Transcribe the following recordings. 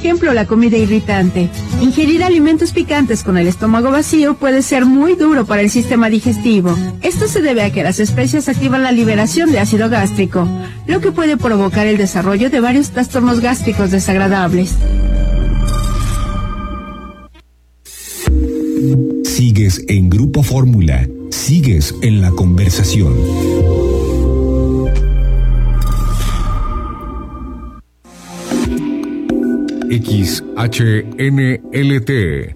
ejemplo la comida irritante. Ingerir alimentos picantes con el estómago vacío puede ser muy duro para el sistema digestivo. Esto se debe a que las especias activan la liberación de ácido gástrico, lo que puede provocar el desarrollo de varios trastornos gástricos desagradables. Sigues en Grupo Fórmula, sigues en la conversación. XHNLT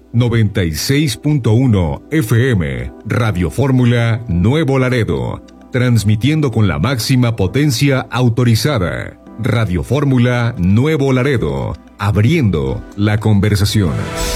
96.1 FM, Radio Fórmula Nuevo Laredo, transmitiendo con la máxima potencia autorizada. Radio Fórmula Nuevo Laredo, abriendo la conversación.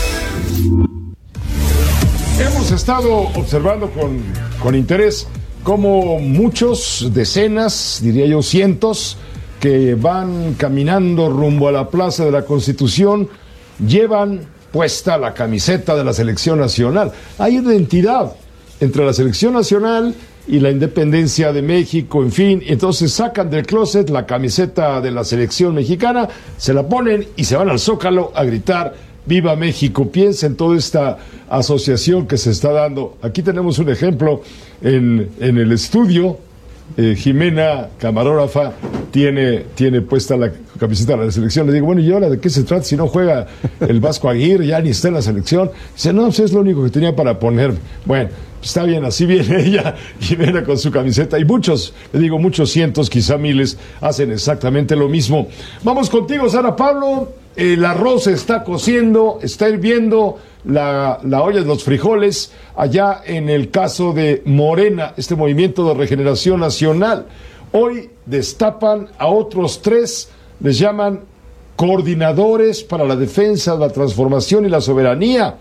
Hemos estado observando con interés cómo muchos, decenas, diría yo cientos, que van caminando rumbo a la Plaza de la Constitución, llevan puesta la camiseta de la Selección Nacional. Hay identidad entre la Selección Nacional y la independencia de México, en fin, entonces sacan del closet la camiseta de la Selección Mexicana, se la ponen y se van al Zócalo a gritar ¡Viva México! Piensa en toda esta asociación que se está dando. Aquí tenemos un ejemplo en el estudio. Jimena, camarógrafa, tiene puesta la camiseta de la selección. Le digo, bueno, ¿y ahora de qué se trata? Si no juega el Vasco Aguirre, ya ni está en la selección. Dice, no, pues es lo único que tenía para ponerme. Bueno, está bien, así viene ella, Jimena, con su camiseta. Y muchos, le digo, muchos cientos, quizá miles, hacen exactamente lo mismo. Vamos contigo, Sara Pablo. El arroz está cociendo, está hirviendo la olla de los frijoles allá en el caso de Morena, este movimiento de regeneración nacional. Hoy destapan a otros 3, les llaman coordinadores para la defensa, la transformación y la soberanía.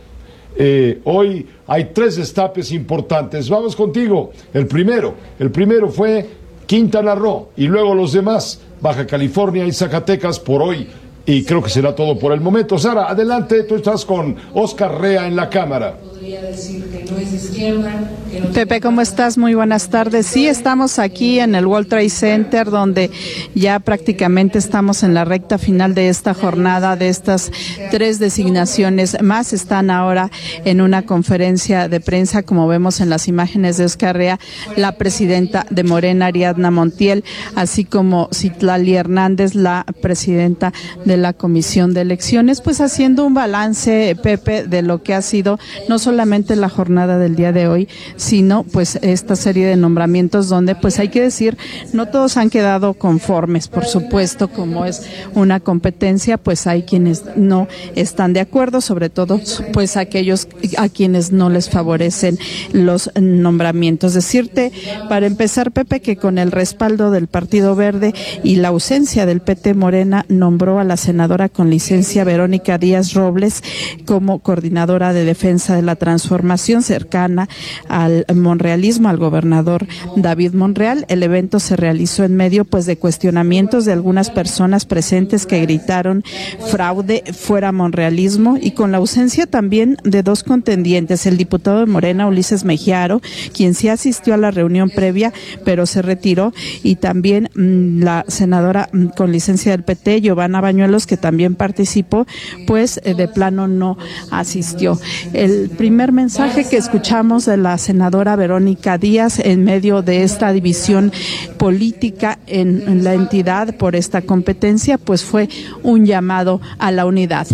Hoy hay 3 destapes importantes. Vamos contigo. El primero fue Quintana Roo y luego los demás, Baja California y Zacatecas por hoy. Y creo que será todo por el momento. Sara, adelante, tú estás con Oscar Rea en la cámara. Podría decir que no es izquierda. Pepe, ¿cómo estás? Muy buenas tardes. Sí, estamos aquí en el World Trade Center, donde ya prácticamente estamos en la recta final de esta jornada, de estas 3 designaciones más. Están ahora en una conferencia de prensa, como vemos en las imágenes de Oscar Rea, la presidenta de Morena, Ariadna Montiel, así como Citlali Hernández, la presidenta de la Comisión de Elecciones, pues haciendo un balance, Pepe, de lo que ha sido no solamente la jornada del día de hoy, sino pues esta serie de nombramientos donde pues hay que decir, no todos han quedado conformes, por supuesto, como es una competencia, pues hay quienes no están de acuerdo, sobre todo pues aquellos a quienes no les favorecen los nombramientos. Decirte, para empezar, Pepe, que con el respaldo del Partido Verde y la ausencia del PT, Morena nombró a la senadora con licencia Verónica Díaz Robles como coordinadora de defensa de la transformación, cercana al monrealismo, al gobernador David Monreal. El evento se realizó en medio pues de cuestionamientos de algunas personas presentes que gritaron fraude, fuera monrealismo, y con la ausencia también de 2 contendientes, el diputado de Morena Ulises Mejía Aro, quien sí asistió a la reunión previa pero se retiró, y también la senadora con licencia del PT, Giovanna Bañuelos, que también participó, pues de plano no asistió. El primer mensaje que escuchamos de la senadora Verónica Díaz en medio de esta división política en la entidad por esta competencia, pues fue un llamado a la unidad.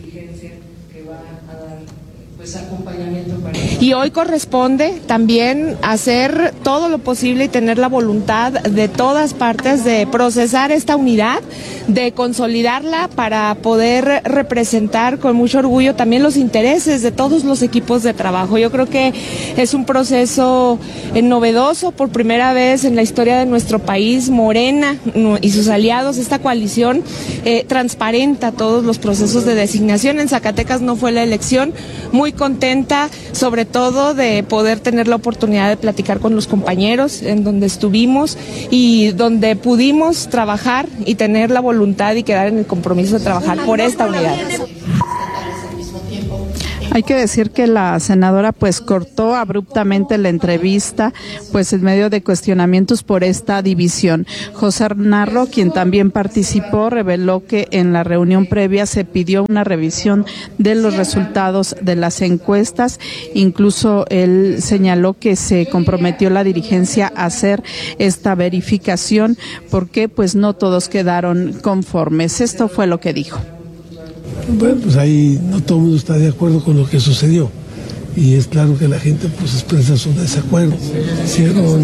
Y hoy corresponde también hacer todo lo posible y tener la voluntad de todas partes de procesar esta unidad, de consolidarla para poder representar con mucho orgullo también los intereses de todos los equipos de trabajo. Yo creo que es un proceso novedoso, por primera vez en la historia de nuestro país. Morena y sus aliados, esta coalición, transparenta todos los procesos de designación. En Zacatecas no fue la elección, muy contenta sobre todo de poder tener la oportunidad de platicar con los compañeros en donde estuvimos y donde pudimos trabajar y tener la voluntad y quedar en el compromiso de trabajar por esta unidad. Hay que decir que la senadora pues cortó abruptamente la entrevista pues en medio de cuestionamientos por esta división. José Narro, quien también participó, reveló que en la reunión previa se pidió una revisión de los resultados de las encuestas. Incluso él señaló que se comprometió la dirigencia a hacer esta verificación porque pues no todos quedaron conformes. Esto fue lo que dijo. Bueno, pues ahí no todo el mundo está de acuerdo con lo que sucedió y es claro que la gente pues expresa su desacuerdo. Hicieron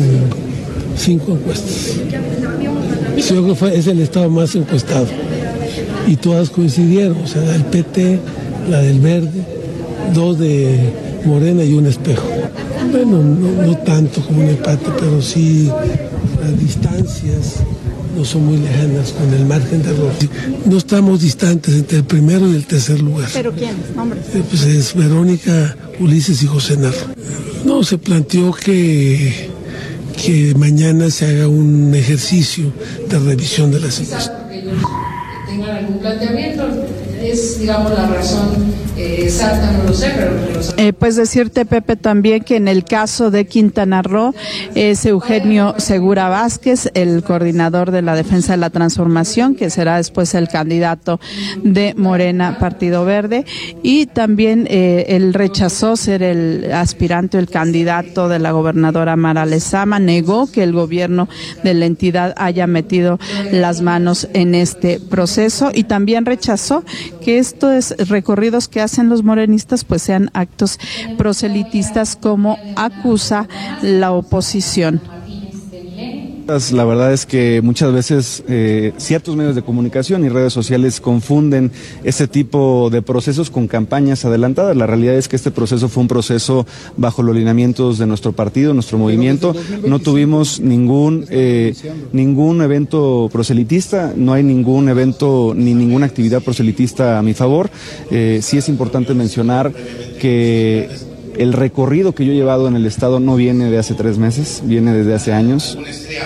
5 encuestas. Yo creo que es el estado más encuestado y todas coincidieron, o sea, la del PT, la del Verde, 2 de Morena y un espejo. Bueno, no tanto como un empate, pero sí las distancias no son muy lejanas con el margen de error. No estamos distantes entre el primero y el tercer lugar. ¿Pero quiénes? ¿Nombres? Pues es Verónica, Ulises y José Narro. No, se planteó que mañana se haga un ejercicio de revisión de las encuestas. ¿Tengan algún planteamiento? Es, digamos, la razón exacta, no lo sé, pero... Pues decirte, Pepe, también que en el caso de Quintana Roo es Eugenio Segura Vázquez, el coordinador de la Defensa de la Transformación, que será después el candidato de Morena, Partido Verde, y también él rechazó ser el aspirante o el candidato de la gobernadora Mara Lezama, negó que el gobierno de la entidad haya metido las manos en este proceso y también rechazó que estos recorridos que hacen los morenistas pues sean actos proselitistas como acusa la oposición. La verdad es que muchas veces ciertos medios de comunicación y redes sociales confunden este tipo de procesos con campañas adelantadas. La realidad es que este proceso fue un proceso bajo los lineamientos de nuestro partido, nuestro movimiento. No tuvimos ningún evento proselitista, no hay ningún evento ni ninguna actividad proselitista a mi favor. Sí es importante mencionar que el recorrido que yo he llevado en el Estado no viene de hace 3 meses, viene desde hace años.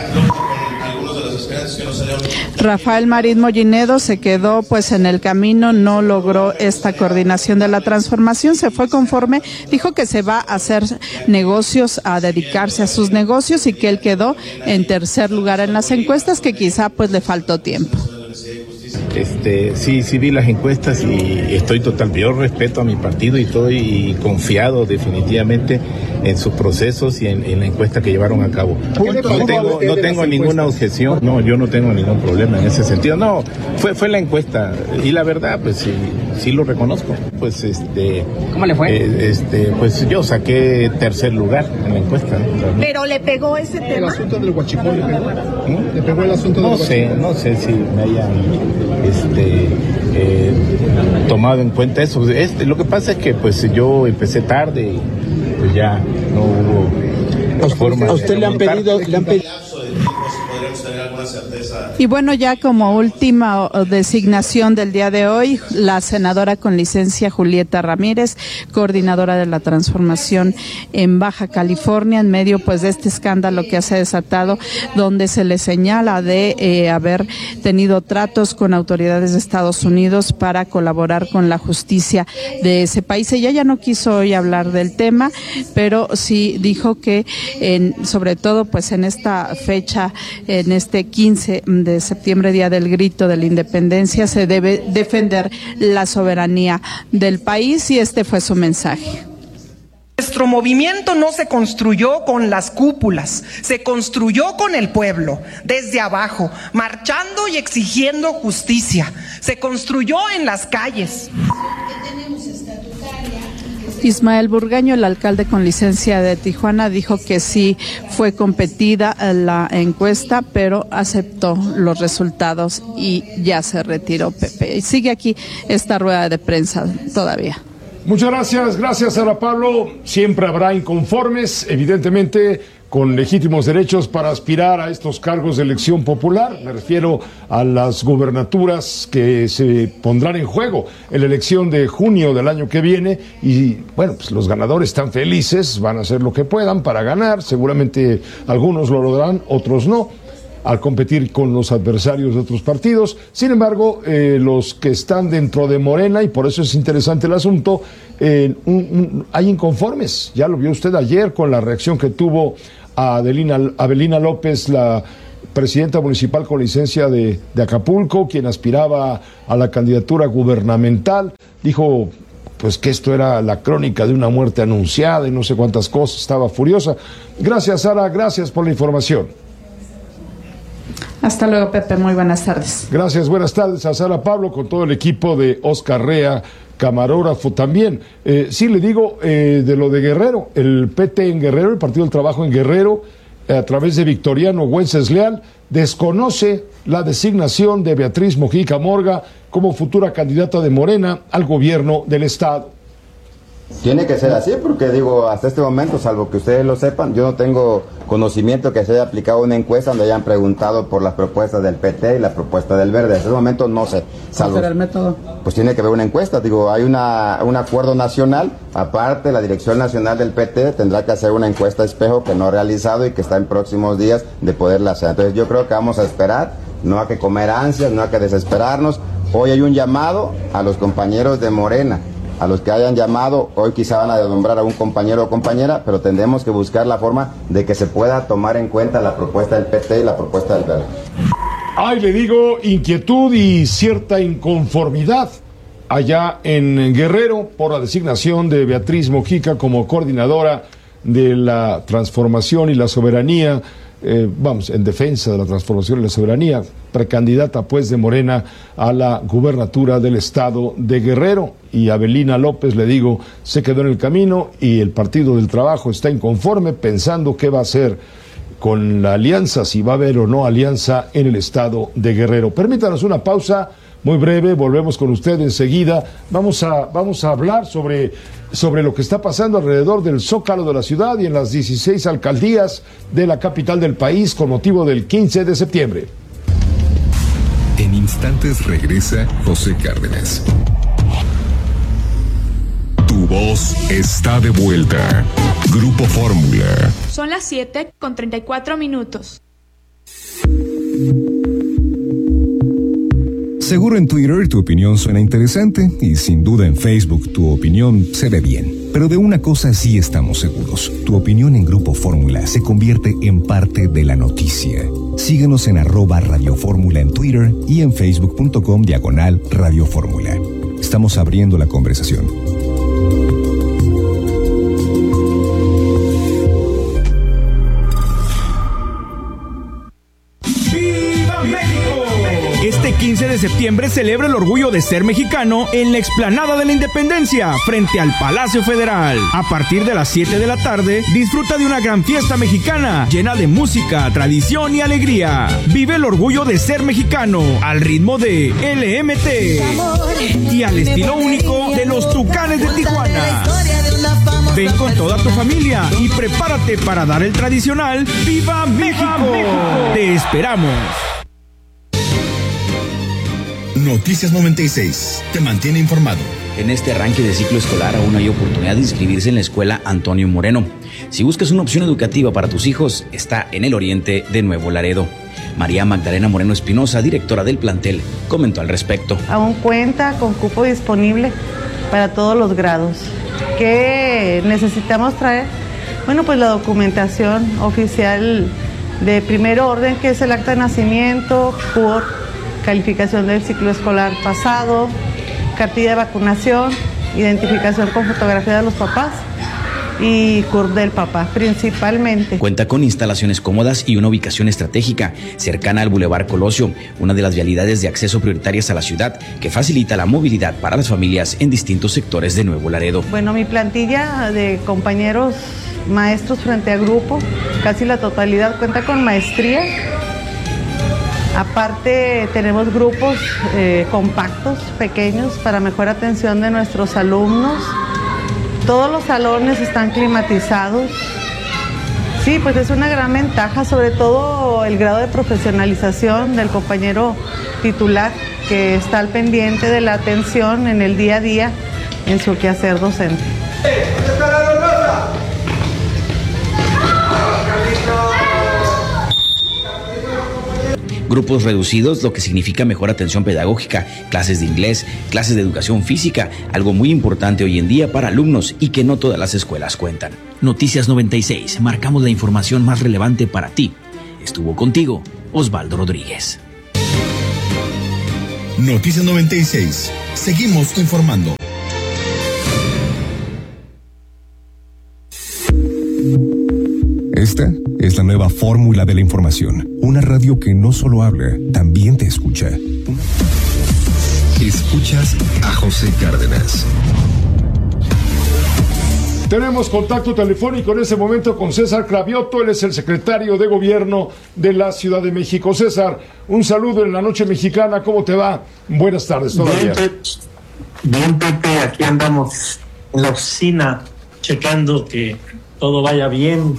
Rafael Marín Mollinedo se quedó pues en el camino, no logró esta coordinación de la transformación, se fue conforme, dijo que se va a hacer negocios, a dedicarse a sus negocios y que él quedó en tercer lugar en las encuestas, que quizá pues le faltó tiempo. Sí vi las encuestas y estoy yo respeto a mi partido y estoy confiado definitivamente en sus procesos y en la encuesta que llevaron a cabo. No tengo ninguna objeción, no, yo no tengo ningún problema en ese sentido, no, fue la encuesta y la verdad pues sí lo reconozco, pues ¿cómo le fue? Pues yo saqué tercer lugar en la encuesta, ¿no? Pero le pegó ese tema. El asunto del huachicol, ¿le pegó el asunto del huachicol? No sé si me hayan tomado en cuenta eso. Lo que pasa es que pues yo empecé tarde y pues ya no hubo forma. ¿A usted le han pedido? Y bueno, ya como última designación del día de hoy, la senadora con licencia Julieta Ramírez, coordinadora de la transformación en Baja California, en medio pues de este escándalo que se ha desatado, donde se le señala de haber tenido tratos con autoridades de Estados Unidos para colaborar con la justicia de ese país. Ella ya no quiso hoy hablar del tema, pero sí dijo que sobre todo pues en esta fecha, en este 15 de septiembre, Día del Grito de la Independencia, se debe defender la soberanía del país y este fue su mensaje. Nuestro movimiento no se construyó con las cúpulas, se construyó con el pueblo, desde abajo, marchando y exigiendo justicia. Se construyó en las calles. Ismael Burgueño, el alcalde con licencia de Tijuana, dijo que sí fue competida la encuesta, pero aceptó los resultados y ya se retiró, Pepe. Y sigue aquí esta rueda de prensa todavía. Muchas gracias Sara Pablo. Siempre habrá inconformes, evidentemente, con legítimos derechos para aspirar a estos cargos de elección popular. Me refiero a las gubernaturas que se pondrán en juego en la elección de junio del año que viene. Y bueno, pues los ganadores están felices, van a hacer lo que puedan para ganar. Seguramente algunos lo lograrán, otros no. al competir con los adversarios de otros partidos. Sin embargo, los que están dentro de Morena, y por eso es interesante el asunto, hay inconformes. Ya lo vio usted ayer con la reacción que tuvo Avelina López, la presidenta municipal con licencia de Acapulco, quien aspiraba a la candidatura gubernamental. Dijo pues que esto era la crónica de una muerte anunciada y no sé cuántas cosas, estaba furiosa. Gracias, Sara, gracias por la información. Hasta luego, Pepe, muy buenas tardes. Gracias, buenas tardes a Sara Pablo con todo el equipo de Oscar Rea, camarógrafo también. Sí, le digo de lo de Guerrero, el PT en Guerrero, el Partido del Trabajo en Guerrero, a través de Victoriano Wenceslao, desconoce la designación de Beatriz Mojica Morga como futura candidata de Morena al gobierno del estado. Tiene que ser así porque digo, hasta este momento, salvo que ustedes lo sepan, yo no tengo conocimiento que se haya aplicado una encuesta donde hayan preguntado por las propuestas del PT y la propuesta del Verde. Hasta este momento no sé. ¿Cuál será el método? Pues tiene que haber una encuesta, digo, hay un acuerdo nacional, aparte la Dirección Nacional del PT tendrá que hacer una encuesta espejo que no ha realizado y que está en próximos días de poderla hacer. Entonces yo creo que vamos a esperar, no hay que comer ansias, no hay que desesperarnos. Hoy hay un llamado a los compañeros de Morena, a los que hayan llamado, hoy quizá van a nombrar a un compañero o compañera, pero tendremos que buscar la forma de que se pueda tomar en cuenta la propuesta del PT y la propuesta del Verde. Ay, le digo, inquietud y cierta inconformidad allá en Guerrero por la designación de Beatriz Mojica como coordinadora de la transformación y la soberanía, en defensa de la transformación y la soberanía, precandidata pues de Morena a la gubernatura del estado de Guerrero. Y Avelina López, le digo, se quedó en el camino y el Partido del Trabajo está inconforme pensando qué va a hacer con la alianza, si va a haber o no alianza en el estado de Guerrero. Permítanos una pausa muy breve, volvemos con usted enseguida. Vamos a hablar sobre lo que está pasando alrededor del Zócalo de la ciudad y en las 16 alcaldías de la capital del país con motivo del 15 de septiembre. En instantes regresa José Cárdenas. Tu voz está de vuelta. Grupo Fórmula. Son las 7:34. Seguro en Twitter tu opinión suena interesante y sin duda en Facebook tu opinión se ve bien. Pero de una cosa sí estamos seguros. Tu opinión en Grupo Fórmula se convierte en parte de la noticia. Síguenos en @Radio Fórmula en Twitter y en facebook.com/Radio Fórmula. Estamos abriendo la conversación. Este 15 de septiembre celebra el orgullo de ser mexicano en la Explanada de la Independencia, frente al Palacio Federal. A partir de las 7 de la tarde, disfruta de una gran fiesta mexicana, llena de música, tradición y alegría. Vive el orgullo de ser mexicano, al ritmo de LMT y al estilo único de los Tucanes de Tijuana. Ven con toda tu familia y prepárate para dar el tradicional ¡Viva México! ¡Te esperamos! Noticias 96 te mantiene informado. En este arranque de ciclo escolar aún hay oportunidad de inscribirse en la escuela Antonio Moreno. Si buscas una opción educativa para tus hijos, está en el oriente de Nuevo Laredo. María Magdalena Moreno Espinosa, directora del plantel, comentó al respecto. Aún cuenta con cupo disponible para todos los grados. ¿Qué necesitamos traer? Bueno, pues la documentación oficial de primer orden, que es el acta de nacimiento, CUR, calificación del ciclo escolar pasado, cartilla de vacunación, identificación con fotografía de los papás y CUR del papá, principalmente. Cuenta con instalaciones cómodas y una ubicación estratégica cercana al Boulevard Colosio, una de las vialidades de acceso prioritarias a la ciudad que facilita la movilidad para las familias en distintos sectores de Nuevo Laredo. Bueno, mi plantilla de compañeros maestros frente a grupo, casi la totalidad cuenta con maestría. Aparte tenemos grupos compactos, pequeños, para mejor atención de nuestros alumnos. Todos los salones están climatizados. Sí, pues es una gran ventaja, sobre todo el grado de profesionalización del compañero titular, que está al pendiente de la atención en el día a día en su quehacer docente. grupos reducidos, lo que significa mejor atención pedagógica, clases de inglés, clases de educación física, algo muy importante hoy en día para alumnos y que no todas las escuelas cuentan. Noticias 96, marcamos la información más relevante para ti. Estuvo contigo Osvaldo Rodríguez. Noticias 96, seguimos informando. Esta es la nueva fórmula de la información. Una radio que no solo habla, también te escucha. Escuchas a José Cárdenas. Tenemos contacto telefónico en este momento con César Cravioto. Él es el secretario de Gobierno de la Ciudad de México. César, un saludo en la noche mexicana. ¿Cómo te va? Buenas tardes todavía. Bien, Pepe, aquí andamos en la oficina checando que todo vaya bien.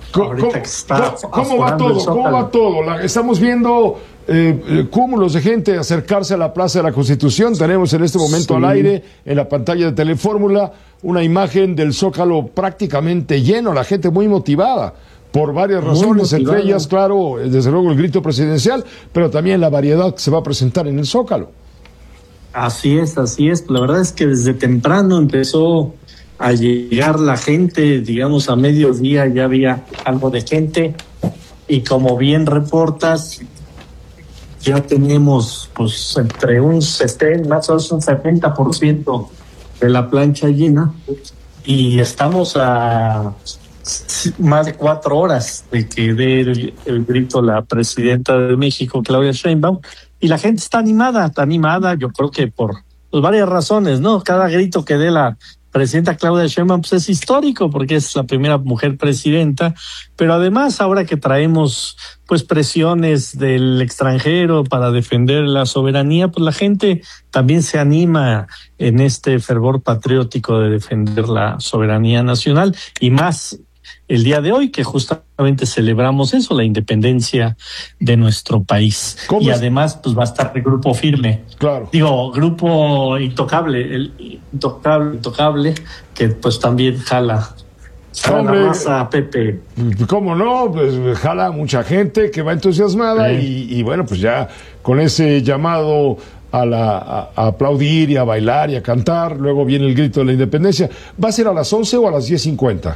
¿Cómo va todo? Estamos viendo cúmulos de gente acercarse a la Plaza de la Constitución. Tenemos en este momento al aire, en la pantalla de Telefórmula, una imagen del Zócalo prácticamente lleno, la gente muy motivada por varias razones, entre ellas, claro, desde luego el grito presidencial, pero también la variedad que se va a presentar en el Zócalo. Así es. La verdad es que desde temprano empezó a llegar la gente, digamos a mediodía ya había algo de gente, y como bien reportas, ya tenemos pues entre un 70, más o menos un 70% de la plancha llena, y estamos a más de 4 horas de que dé el grito la presidenta de México, Claudia Sheinbaum, y la gente está animada, yo creo que por varias razones, ¿no? Cada grito que dé la presidenta Claudia Sheinbaum pues es histórico porque es la primera mujer presidenta, pero además ahora que traemos pues presiones del extranjero para defender la soberanía, pues la gente también se anima en este fervor patriótico de defender la soberanía nacional, y más el día de hoy que justamente celebramos eso, la independencia de nuestro país. Y además pues va a estar el Grupo Firme. Claro. Digo, Grupo Intocable, el Intocable, que pues también jala la masa, Pepe. ¿Cómo no? Pues jala mucha gente que va entusiasmada y bueno, pues ya con ese llamado a aplaudir y a bailar y a cantar, luego viene el grito de la independencia. ¿Va a ser a las 11 o a las 10:50?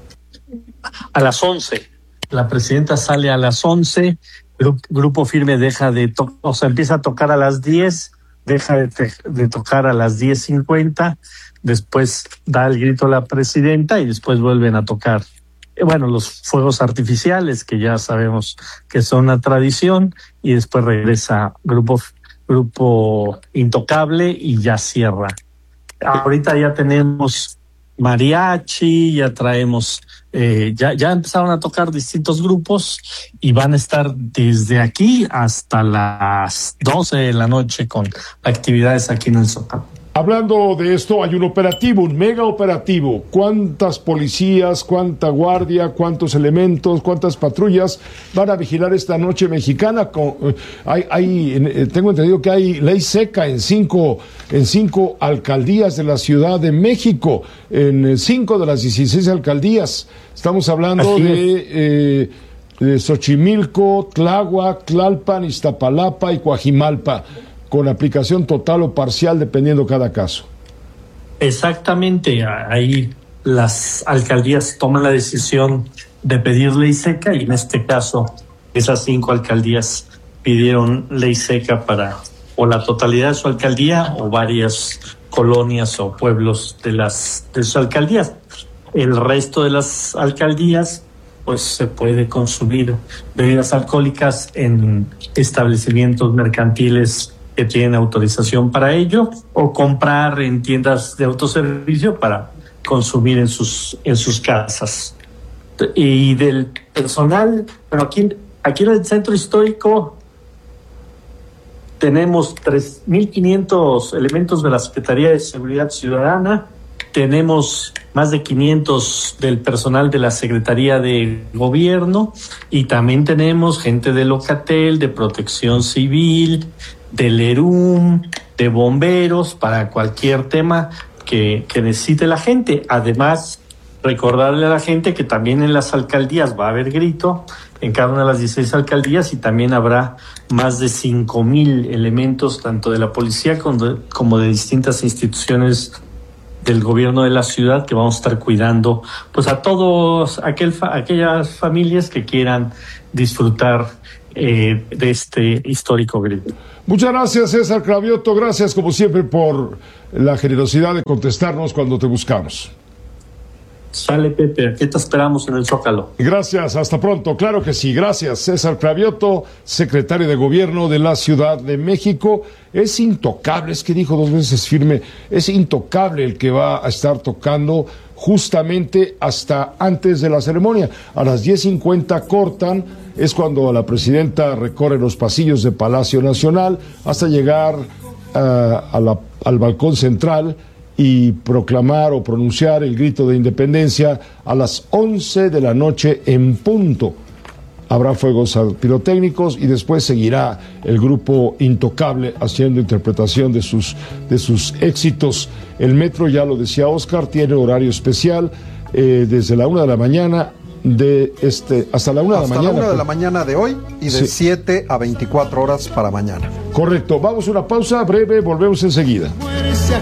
A las 11. La presidenta sale a las 11, Grupo Firme deja de empieza a tocar a las 10, deja de tocar a las 10:50, después da el grito a la presidenta y después vuelven a tocar, los fuegos artificiales, que ya sabemos que son una tradición, y después regresa Grupo Intocable y ya cierra. Ahorita ya tenemos mariachi, ya traemos, ya empezaron a tocar distintos grupos y van a estar desde aquí hasta las 12 de la noche con actividades aquí en el Zócalo. Hablando de esto, hay un operativo, un mega operativo. ¿Cuántas policías, cuánta guardia, cuántos elementos, cuántas patrullas van a vigilar esta noche mexicana? Tengo entendido que hay ley seca en cinco alcaldías de la Ciudad de México, en 5 de las 16 alcaldías. Estamos hablando de Xochimilco, Tláhuac, Tlalpan, Iztapalapa y Coajimalpa, con aplicación total o parcial dependiendo cada caso. Exactamente, ahí las alcaldías toman la decisión de pedir ley seca, y en este caso esas 5 alcaldías pidieron ley seca para o la totalidad de su alcaldía o varias colonias o pueblos de sus alcaldías. El resto de las alcaldías pues se puede consumir bebidas alcohólicas en establecimientos mercantiles que tienen autorización para ello, o comprar en tiendas de autoservicio para consumir en sus casas. Y del personal, bueno, aquí en el centro histórico tenemos 3.500 elementos de la Secretaría de Seguridad Ciudadana, tenemos más de 500 del personal de la Secretaría de Gobierno, y también tenemos gente de Locatel, de Protección Civil, del ERUM, de bomberos, para cualquier tema que necesite la gente. Además, Recordarle a la gente que también en las alcaldías va a haber grito, en cada una de las 16 alcaldías, y también habrá más de 5,000 elementos, tanto de la policía como de distintas instituciones del gobierno de la ciudad, que vamos a estar cuidando pues a todos aquellas familias que quieran disfrutar de este histórico grito. Muchas gracias, César Cravioto. Gracias, como siempre, por la generosidad de contestarnos cuando te buscamos. Sale, Pepe, aquí te esperamos en el Zócalo. Gracias, hasta pronto. Claro que sí, gracias. César Cravioto, secretario de Gobierno de la Ciudad de México. Es intocable, es que dijo 2 veces firme, es intocable el que va a estar tocando justamente hasta antes de la ceremonia. A las 10:50 cortan, es cuando la presidenta recorre los pasillos de Palacio Nacional hasta llegar al balcón central y proclamar o pronunciar el grito de independencia a las 11 de la noche en punto. Habrá fuegos pirotécnicos y después seguirá el grupo Intocable haciendo interpretación de sus éxitos. El metro, ya lo decía Oscar, tiene horario especial desde la 1 de la mañana hasta la 1 de la mañana. Hasta la 1 de la mañana de hoy y de 7 a 24 horas para mañana. Correcto. Vamos a una pausa breve, volvemos enseguida.